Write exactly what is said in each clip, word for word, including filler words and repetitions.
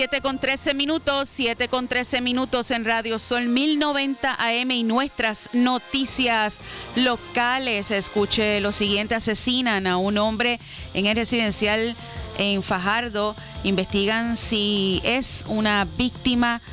siete con trece minutos, siete con trece minutos en Radio Sol mil noventa A M y nuestras noticias locales. Escuche lo siguiente: asesinan a un hombre en el residencial en Fajardo. Investigan si es una víctima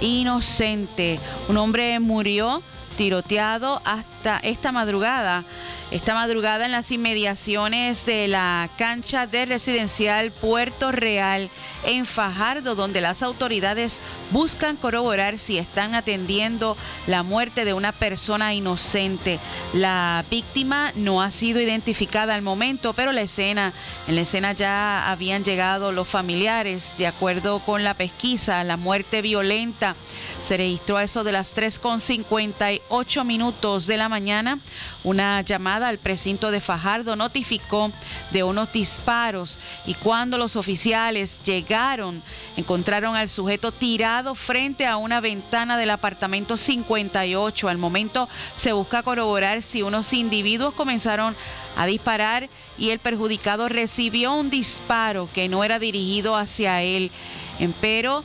inocente. Un hombre murió tiroteado hasta esta madrugada. Esta madrugada en las inmediaciones de la cancha de residencial Puerto Real en Fajardo, donde las autoridades buscan corroborar si están atendiendo la muerte de una persona inocente. La víctima no ha sido identificada al momento, pero la escena, en la escena ya habían llegado los familiares. De acuerdo con la pesquisa, la muerte violenta se registró a eso de las tres con cincuenta y ocho minutos de la mañana. Una llamada al precinto de Fajardo notificó de unos disparos, y cuando los oficiales llegaron, encontraron al sujeto tirado frente a una ventana del apartamento cincuenta y ocho. Al momento se busca corroborar si unos individuos comenzaron a disparar y el perjudicado recibió un disparo que no era dirigido hacia él. Empero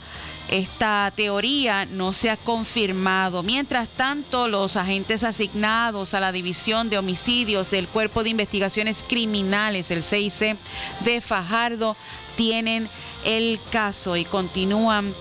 esta teoría no se ha confirmado. Mientras tanto, los agentes asignados a la División de Homicidios del Cuerpo de Investigaciones Criminales, el C I C de Fajardo, tienen el caso y continúan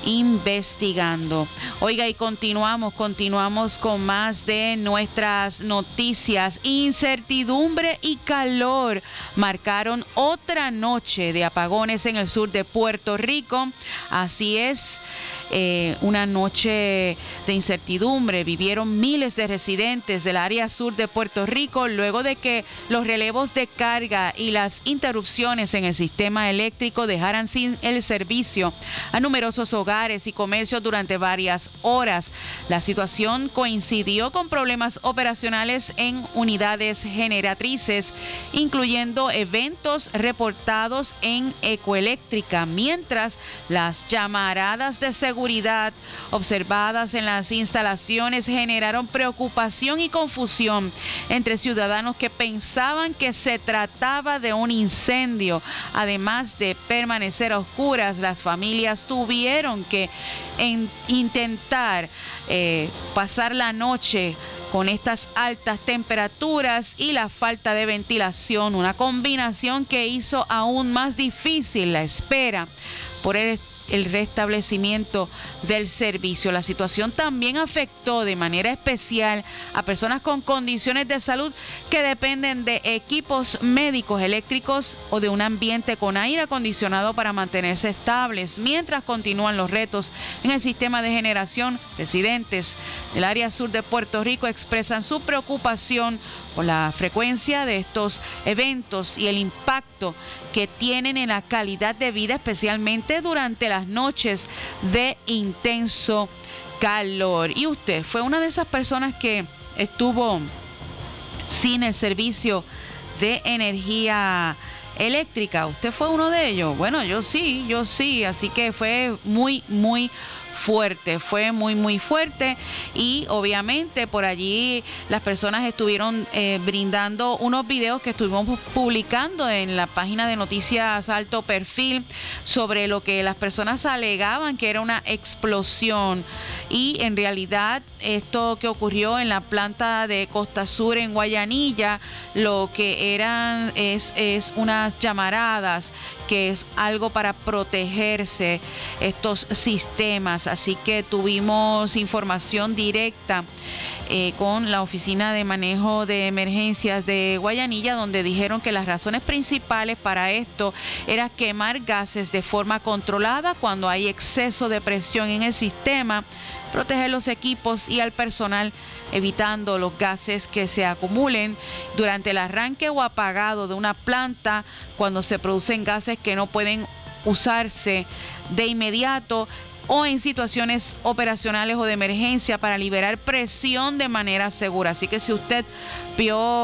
investigando. Oiga, y continuamos, continuamos con más de nuestras noticias. Incertidumbre y calor marcaron otra noche de apagones en el sur de Puerto Rico. Así es, eh, una noche de incertidumbre vivieron miles de residentes del área sur de Puerto Rico luego de que los relevos de carga y las interrupciones en el sistema eléctrico dejaran sin el servicio a numerosos hogares y comercios durante varias horas. La situación coincidió con problemas operacionales en unidades generatrices, incluyendo eventos reportados en Ecoeléctrica, mientras las llamaradas de seguridad observadas en las instalaciones generaron preocupación y confusión entre ciudadanos que pensaban que se trataba de un incendio. Además de permanecer a oscuras, las familias tuvieron que en, intentar eh, pasar la noche con estas altas temperaturas y la falta de ventilación, una combinación que hizo aún más difícil la espera por el el restablecimiento del servicio. La situación también afectó de manera especial a personas con condiciones de salud que dependen de equipos médicos eléctricos o de un ambiente con aire acondicionado para mantenerse estables. Mientras continúan los retos en el sistema de generación, residentes del área sur de Puerto Rico expresan su preocupación por la frecuencia de estos eventos y el impacto que tienen en la calidad de vida, especialmente durante las noches de intenso calor. Y usted fue una de esas personas que estuvo sin el servicio de energía eléctrica. ¿Usted fue uno de ellos? Bueno, yo sí, yo sí. Así que fue muy, muy fuerte, fue muy muy fuerte, y obviamente por allí las personas estuvieron eh, brindando unos videos que estuvimos publicando en la página de Noticias Alto Perfil sobre lo que las personas alegaban que era una explosión, y en realidad esto que ocurrió en la planta de Costa Sur en Guayanilla, lo que eran es, es unas llamaradas, que es algo para protegerse estos sistemas. Así que tuvimos información directa eh, con la Oficina de Manejo de Emergencias de Guayanilla, donde dijeron que las razones principales para esto era quemar gases de forma controlada cuando hay exceso de presión en el sistema, proteger los equipos y al personal, evitando los gases que se acumulen durante el arranque o apagado de una planta cuando se producen gases que no pueden usarse de inmediato, o en situaciones operacionales o de emergencia para liberar presión de manera segura. Así que si usted vio